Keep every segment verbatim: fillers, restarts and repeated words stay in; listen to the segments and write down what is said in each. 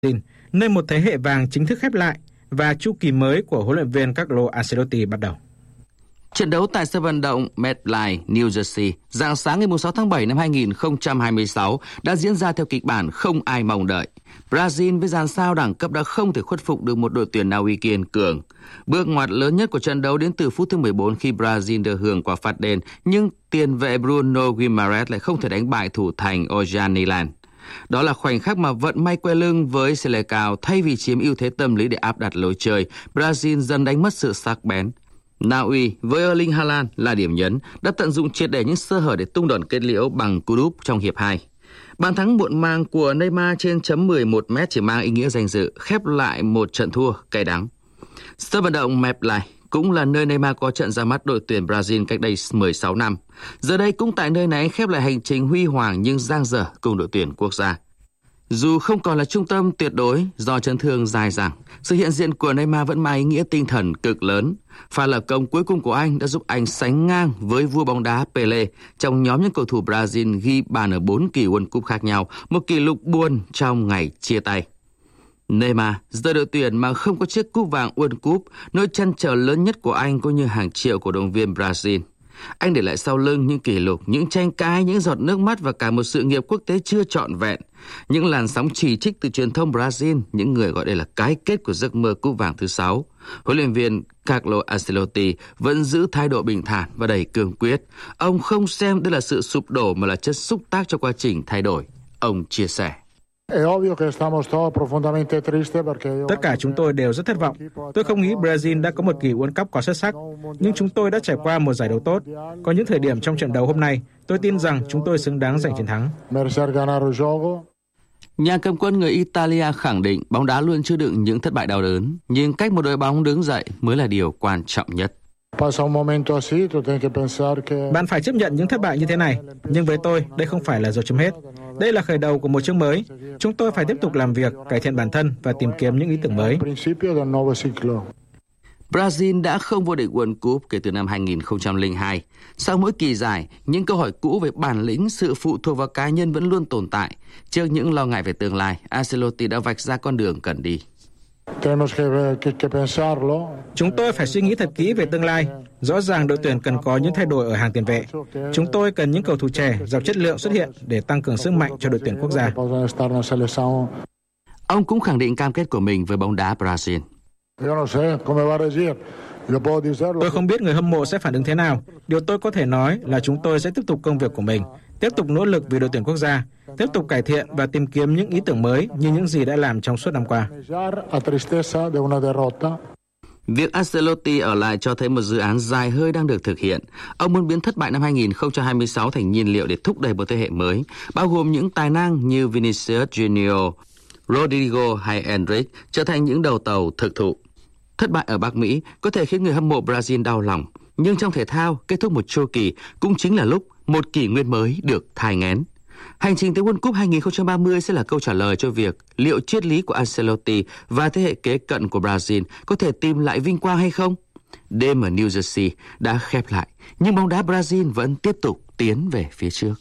Brazil, nơi một thế hệ vàng chính thức khép lại và chu kỳ mới của huấn luyện viên Carlo Ancelotti bắt đầu. Trận đấu tại sân vận động MetLife, New Jersey, rạng sáng ngày sáu tháng bảy năm hai nghìn không trăm hai mươi sáu đã diễn ra theo kịch bản không ai mong đợi. Brazil với dàn sao đẳng cấp đã không thể khuất phục được một đội tuyển Na Uy kiên cường. Bước ngoặt lớn nhất của trận đấu đến từ phút thứ mười bốn khi Brazil được hưởng quả phạt đền, nhưng tiền vệ Bruno Guimaraes lại không thể đánh bại thủ thành Ojanilan. Đó là khoảnh khắc mà vận may quay lưng với Selecao. Thay vì chiếm ưu thế tâm lý để áp đặt lối chơi, Brazil dần đánh mất sự sắc bén. Na Uy với Erling Haaland là điểm nhấn đã tận dụng triệt để những sơ hở để tung đòn kết liễu bằng cú đúp trong hiệp hai. Bàn thắng muộn màng của Neymar trên chấm mười một mét chỉ mang ý nghĩa danh dự, khép lại một trận thua cay đắng. Sân vận động MetLife cũng là nơi Neymar có trận ra mắt đội tuyển Brazil cách đây mười sáu năm. Giờ đây cũng tại nơi này khép lại hành trình huy hoàng nhưng dang dở cùng đội tuyển quốc gia. Dù không còn là trung tâm tuyệt đối do chấn thương dài dẳng, sự hiện diện của Neymar vẫn mang ý nghĩa tinh thần cực lớn. Pha lập công cuối cùng của anh đã giúp anh sánh ngang với vua bóng đá Pelé trong nhóm những cầu thủ Brazil ghi bàn ở bốn kỳ World Cup khác nhau, một kỷ lục buồn trong ngày chia tay. Neymar rời đội tuyển mà không có chiếc cúp vàng World Cup, nỗi trăn trở lớn nhất của anh cũng như hàng triệu cổ động viên Brazil. Anh để lại sau lưng những kỷ lục, những tranh cãi, những giọt nước mắt và cả một sự nghiệp quốc tế chưa trọn vẹn. Những làn sóng chỉ trích từ truyền thông Brazil, những người gọi đây là cái kết của giấc mơ cúp vàng thứ sáu. Huấn luyện viên Carlo Ancelotti vẫn giữ thái độ bình thản và đầy cương quyết. Ông không xem đây là sự sụp đổ mà là chất xúc tác cho quá trình thay đổi. Ông chia sẻ. Tất cả chúng tôi đều rất thất vọng. Tôi không nghĩ Brazil đã có một kỳ World Cup quá xuất sắc, nhưng chúng tôi đã trải qua một giải đấu tốt. Có những thời điểm trong trận đấu hôm nay, tôi tin rằng chúng tôi xứng đáng giành chiến thắng. Nhà cầm quân người Italia khẳng định bóng đá luôn chứa đựng những thất bại đau đớn, nhưng cách một đội bóng đứng dậy mới là điều quan trọng nhất. Bạn phải chấp nhận những thất bại như thế này, nhưng với tôi, đây không phải là dấu chấm hết. Đây là khởi đầu của một chương mới. Chúng tôi phải tiếp tục làm việc, cải thiện bản thân và tìm kiếm những ý tưởng mới. Brazil đã không vô địch World Cup kể từ năm hai nghìn không trăm lẻ hai. Sau mỗi kỳ giải, những câu hỏi cũ về bản lĩnh, sự phụ thuộc vào cá nhân vẫn luôn tồn tại. Trước những lo ngại về tương lai, Ancelotti đã vạch ra con đường cần đi. Chúng tôi phải suy nghĩ thật kỹ về tương lai. Rõ ràng đội tuyển cần có những thay đổi ở hàng tiền vệ. Chúng tôi cần những cầu thủ trẻ, giàu chất lượng xuất hiện để tăng cường sức mạnh cho đội tuyển quốc gia. Ông cũng khẳng định cam kết của mình với bóng đá Brazil. Tôi không biết người hâm mộ sẽ phản ứng thế nào. Điều tôi có thể nói là chúng tôi sẽ tiếp tục công việc của mình, tiếp tục nỗ lực vì đội tuyển quốc gia, tiếp tục cải thiện và tìm kiếm những ý tưởng mới như những gì đã làm trong suốt năm qua. Việc Ancelotti ở lại cho thấy một dự án dài hơi đang được thực hiện. Ông muốn biến thất bại năm hai nghìn không trăm hai mươi sáu thành nhiên liệu để thúc đẩy một thế hệ mới, bao gồm những tài năng như Vinicius Junior, Rodrigo hay Endrick trở thành những đầu tàu thực thụ. Thất bại ở Bắc Mỹ có thể khiến người hâm mộ Brazil đau lòng, nhưng trong thể thao, kết thúc một chu kỳ cũng chính là lúc một kỷ nguyên mới được thai nghén. Hành trình tới World Cup hai nghìn không trăm ba mươi sẽ là câu trả lời cho việc liệu triết lý của Ancelotti và thế hệ kế cận của Brazil có thể tìm lại vinh quang hay không. Đêm ở New Jersey đã khép lại, nhưng bóng đá Brazil vẫn tiếp tục tiến về phía trước.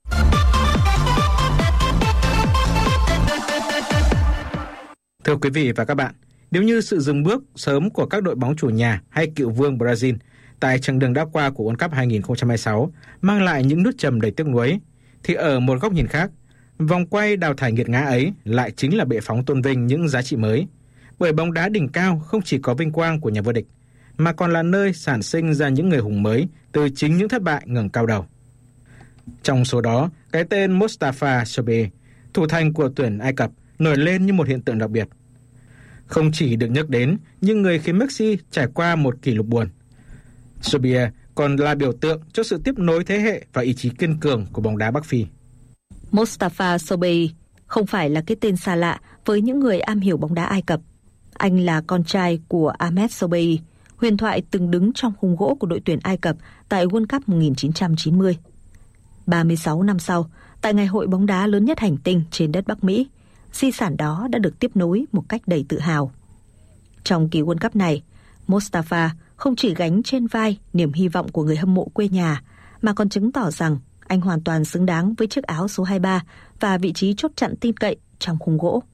Thưa quý vị và các bạn, nếu như sự dừng bước sớm của các đội bóng chủ nhà hay cựu vương Brazil tại chặng đường đã qua của World Cup hai nghìn không trăm hai mươi sáu mang lại những nút trầm đầy tiếc nuối, thì ở một góc nhìn khác, vòng quay đào thải nghiệt ngã ấy lại chính là bệ phóng tôn vinh những giá trị mới. Bởi bóng đá đỉnh cao không chỉ có vinh quang của nhà vô địch, mà còn là nơi sản sinh ra những người hùng mới từ chính những thất bại ngẩng cao đầu. Trong số đó, cái tên Mustafa Sobel, thủ thành của tuyển Ai Cập, nổi lên như một hiện tượng đặc biệt. Không chỉ được nhắc đến, nhưng người khiến Messi trải qua một kỷ lục buồn. Sobel còn là biểu tượng cho sự tiếp nối thế hệ và ý chí kiên cường của bóng đá Bắc Phi. Mustafa Sobel không phải là cái tên xa lạ với những người am hiểu bóng đá Ai Cập. Anh là con trai của Ahmed Sobel, huyền thoại từng đứng trong khung gỗ của đội tuyển Ai Cập tại World Cup một nghìn chín trăm chín mươi. ba mươi sáu năm sau, tại ngày hội bóng đá lớn nhất hành tinh trên đất Bắc Mỹ, di sản đó đã được tiếp nối một cách đầy tự hào. Trong kỳ World Cup này, Mustafa không chỉ gánh trên vai niềm hy vọng của người hâm mộ quê nhà, mà còn chứng tỏ rằng anh hoàn toàn xứng đáng với chiếc áo số hai mươi ba và vị trí chốt chặn tin cậy trong khung gỗ.